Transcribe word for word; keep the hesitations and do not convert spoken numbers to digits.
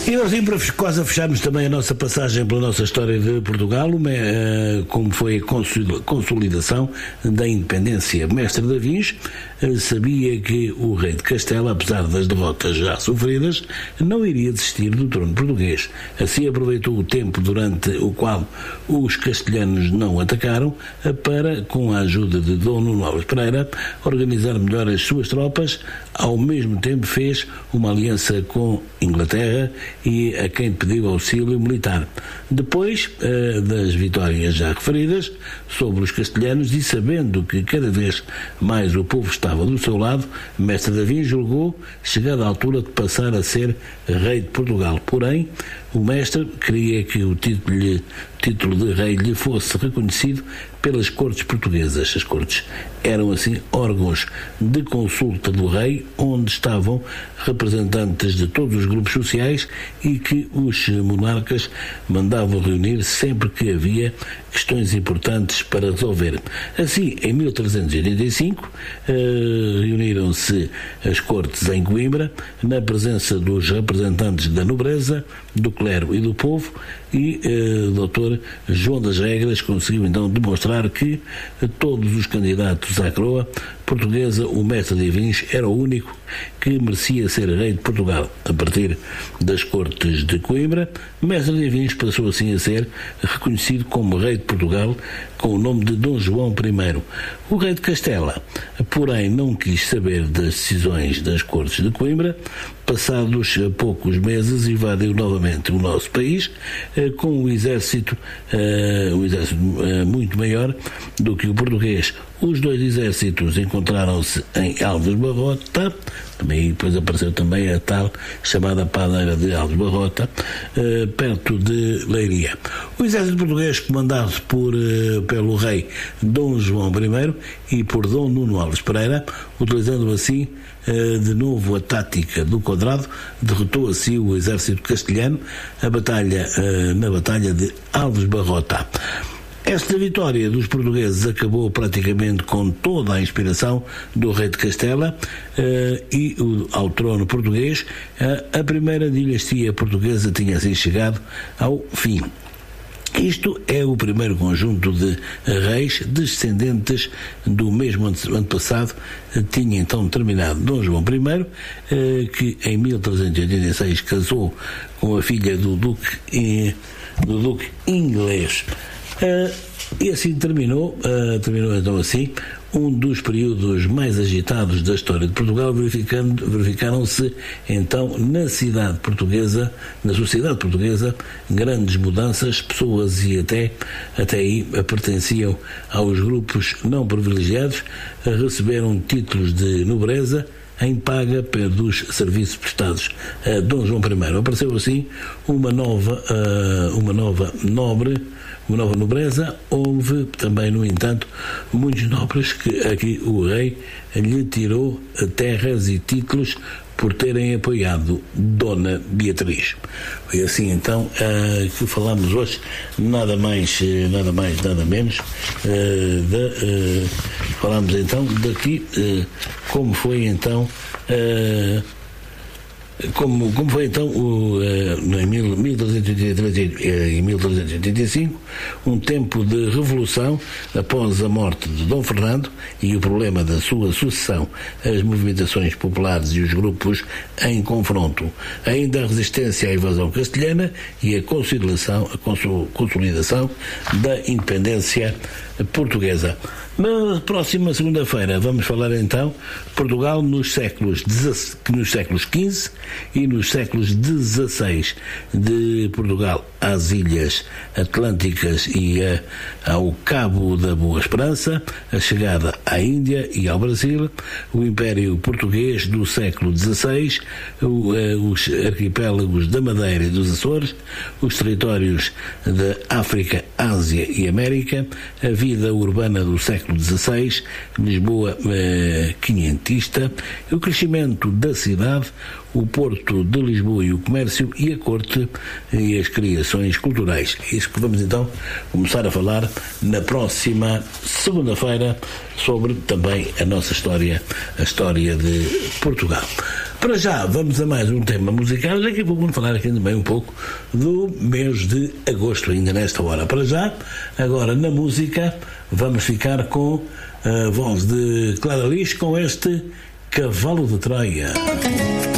E assim, para quase a fecharmos também a nossa passagem pela nossa história de Portugal, uma, uh, como foi a consolidação da independência. Mestre Davins uh, sabia que o rei de Castela, apesar das derrotas já sofridas, não iria desistir do trono português. Assim aproveitou o tempo durante o qual os castelhanos não atacaram uh, para, com a ajuda de Dom Nuno Alves Pereira, organizar melhor as suas tropas. Ao mesmo tempo fez uma aliança com Inglaterra e a quem pediu auxílio militar. Depois uh, das vitórias já referidas sobre os castelhanos e sabendo que cada vez mais o povo estava do seu lado, Mestre Davins julgou chegada a altura de passar a ser rei de Portugal. Porém, o mestre queria que o título, título de rei lhe fosse reconhecido pelas cortes portuguesas. As cortes eram assim órgãos de consulta do rei, onde estavam representantes de todos os grupos sociais e que os monarcas mandavam reunir sempre que havia questões importantes para resolver. Assim, em mil trezentos e oitenta e cinco, eh, reuniram-se as cortes em Coimbra, na presença dos representantes da nobreza, do clero e do povo, e eh, o doutor João das Regras conseguiu então demonstrar que eh, todos os candidatos à coroa portuguesa, o Mestre Davins era o único que merecia ser rei de Portugal. A partir das cortes de Coimbra, Mestre Davins passou assim a ser reconhecido como rei de Portugal com o nome de Dom João I. O rei de Castela, porém, não quis saber das decisões das cortes de Coimbra. Passados poucos meses, invadiu novamente o nosso país com um exército, uh, um exército uh, muito maior do que o português. Os dois exércitos encontraram-se em Alves Barrota, também depois apareceu também a tal chamada Padeira de Alves Barrota, uh, perto de Leiria. O exército português, comandado por, uh, pelo rei Dom João I e por Dom Nuno Alves Pereira, utilizando assim uh, de novo a tática do quadrado, derrotou assim o exército castelhano a batalha, uh, na Batalha de Alves Barrota. Esta vitória dos portugueses acabou praticamente com toda a inspiração do rei de Castela uh, e o, ao trono português. Uh, a primeira dinastia portuguesa tinha assim chegado ao fim. Isto é o primeiro conjunto de reis descendentes do mesmo antepassado. Tinha então terminado Dom João I, eh, que em mil trezentos e oitenta e seis casou com a filha do duque, eh, do duque inglês. Uh, e assim terminou, uh, terminou então assim um dos períodos mais agitados da história de Portugal. Verificando, verificaram-se então na cidade portuguesa, na sociedade portuguesa, grandes mudanças. Pessoas e até, até aí pertenciam aos grupos não privilegiados, uh, receberam títulos de nobreza em paga pelos serviços prestados a Dom João I. Apareceu assim uma nova, uh, uma nova nobre, uma nova nobreza. Houve também, no entanto, muitos nobres que aqui o rei lhe tirou terras e títulos por terem apoiado Dona Beatriz. Foi assim então uh, que falámos hoje, nada mais, nada mais, nada menos, uh, de, uh, falámos então daqui uh, como foi então uh, Como, como foi então o, uh, em mil trezentos e oitenta e três e mil trezentos e oitenta e cinco, um tempo de revolução após a morte de Dom Fernando e o problema da sua sucessão, as movimentações populares e os grupos em confronto, ainda a resistência à invasão castelhana e a consolidação, a consolidação da independência portuguesa. Na próxima segunda-feira vamos falar então Portugal nos séculos, nos séculos quinze e nos séculos dezasseis, de Portugal às Ilhas Atlânticas e a, ao Cabo da Boa Esperança, a chegada à Índia e ao Brasil, o Império Português do século dezasseis, o, os arquipélagos da Madeira e dos Açores, os territórios da África, Ásia e América, a vida urbana do século dezasseis, Lisboa eh, quinhentista, o crescimento da cidade, o Porto de Lisboa e o comércio, e a corte e as criações culturais. É isso que vamos então começar a falar na próxima segunda-feira sobre também a nossa história, a história de Portugal. Para já, vamos a mais um tema musical. Daqui a pouco vamos falar aqui também um pouco do mês de agosto, ainda nesta hora. Para já, agora na música, vamos ficar com a voz de Clara Liz com este Cavalo de Troia.